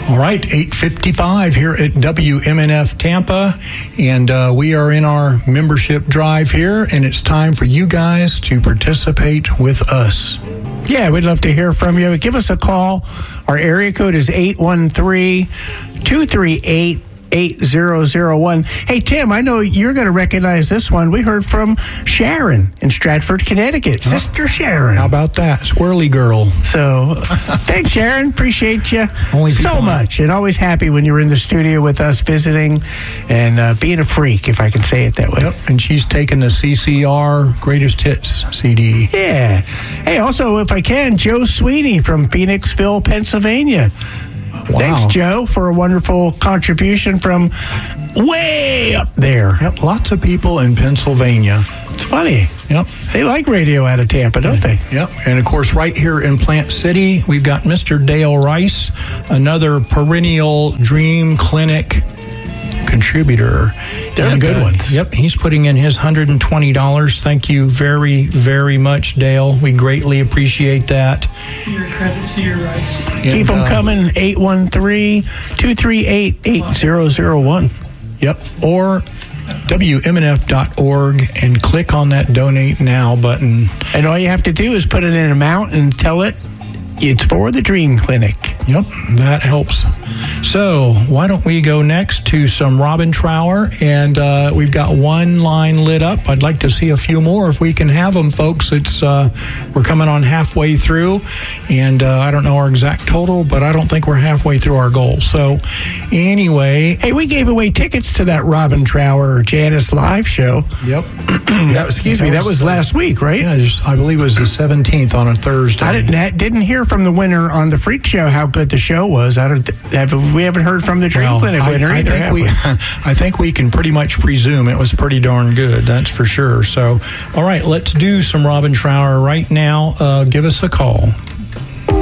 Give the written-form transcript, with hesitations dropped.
All right, 8:55 here at WMNF Tampa, and we are in our membership drive here, and it's time for you guys to participate with us. Yeah, we'd love to hear from you. Give us a call. Our area code is 813-238-8001. Hey, Tim, I know you're going to recognize this one. We heard from Sharon in Stratford, Connecticut. Sister Sharon. How about that? Squirrely girl. So, thanks, Sharon. Appreciate you Only so much. And always happy when you're in the studio with us visiting and being a freak, if I can say it that way. Yep, and she's taking the CCR Greatest Hits CD. Yeah. Hey, also, if I can, Joe Sweeney from Phoenixville, Pennsylvania. Wow. Thanks, Joe, for a wonderful contribution from way up there. Yep, lots of people in Pennsylvania. It's funny. Yep. They like radio out of Tampa, don't they? Yep. And, of course, right here in Plant City, we've got Mr. Dale Rice, another perennial Dream Clinic contributor. They're the good ones. Yep. He's putting in his $120. Thank you very, very much, Dale. We greatly appreciate that. Your credit to your rice. Keep them coming, 813-238-8001. Yep. Or WMNF.org and click on that Donate Now button. And all you have to do is put in an amount and tell it it's for the Dream Clinic. Yep, that helps. So why don't we go next to some Robin Trower, and we've got one line lit up. I'd like to see a few more if we can have them, folks. It's we're coming on halfway through, and I don't know our exact total, but I don't think we're halfway through our goal. So anyway. Hey, we gave away tickets to that Robin Trower Janice live show. Yep. That was last week, right? Yeah, I believe it was the 17th on a Thursday. I didn't hear from the winner on the Freak Show how good the show was. We haven't heard from the Dream Clinic winner either, have we? I think we can pretty much presume it was pretty darn good, that's for sure. So, all right, let's do some Robin Trower right now. Give us a call.